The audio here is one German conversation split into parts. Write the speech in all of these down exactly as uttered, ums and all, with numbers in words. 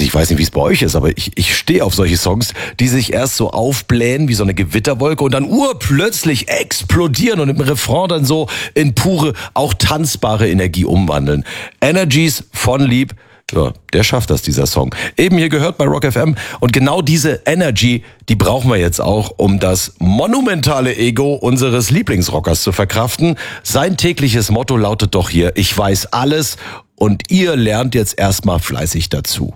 ich weiß nicht, wie es bei euch ist, aber ich, ich stehe auf solche Songs, die sich erst so aufblähen wie so eine Gewitterwolke und dann urplötzlich explodieren und im Refrain dann so in pure, auch tanzbare Energie umwandeln. Energies von Lieb. Ja, der schafft das, dieser Song. Eben hier gehört bei Rock F M. Und genau diese Energy, die brauchen wir jetzt auch, um das monumentale Ego unseres Lieblingsrockers zu verkraften. Sein tägliches Motto lautet doch hier: Ich weiß alles und ihr lernt jetzt erstmal fleißig dazu.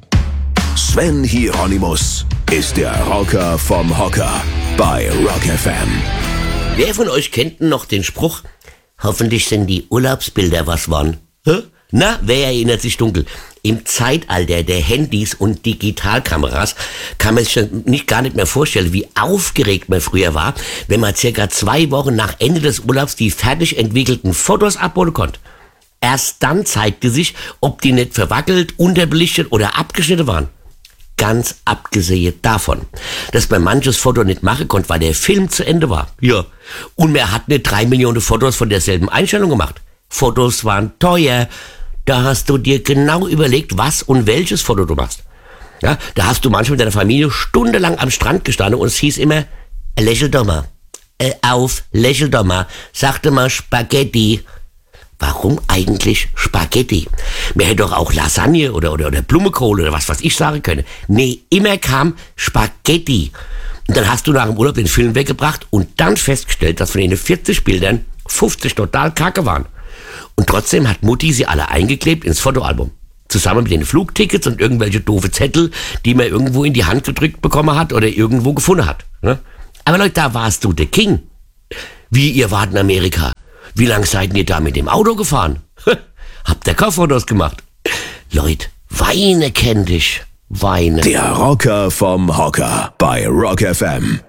Sven Hieronymus ist der Rocker vom Hocker bei Rock F M. Wer von euch kennt noch den Spruch: Hoffentlich sind die Urlaubsbilder was waren? Hä? Na, wer erinnert sich dunkel? Im Zeitalter der Handys und Digitalkameras kann man sich schon nicht, gar nicht mehr vorstellen, wie aufgeregt man früher war, wenn man circa zwei Wochen nach Ende des Urlaubs die fertig entwickelten Fotos abholen konnte. Erst dann zeigte sich, ob die nicht verwackelt, unterbelichtet oder abgeschnitten waren. Ganz abgesehen davon, dass man manches Foto nicht machen konnte, weil der Film zu Ende war. Ja. Und man hat nicht drei Millionen Fotos von derselben Einstellung gemacht. Fotos waren teuer. Da hast du dir genau überlegt, was und welches Foto du machst. Ja, da hast du manchmal mit deiner Familie stundenlang am Strand gestanden und es hieß immer, lächel doch mal, äh, auf, lächel doch mal, sagte mal Spaghetti. Warum eigentlich Spaghetti? Man hätte doch auch Lasagne oder, oder, oder Blumenkohl oder was, was ich sagen können. Nee, immer kam Spaghetti. Und dann hast du nach dem Urlaub den Film weggebracht und dann festgestellt, dass von den vierzig Bildern fünfzig total kacke waren. Und trotzdem hat Mutti sie alle eingeklebt ins Fotoalbum. Zusammen mit den Flugtickets und irgendwelche doofe Zettel, die man irgendwo in die Hand gedrückt bekommen hat oder irgendwo gefunden hat. Ne? Aber Leute, da warst du der King. Wie, ihr wart in Amerika? Wie lang seid ihr da mit dem Auto gefahren? Habt ihr Fotos gemacht? Leute, Weine kenn dich. Weine. Der Rocker vom Hocker bei Rock F M.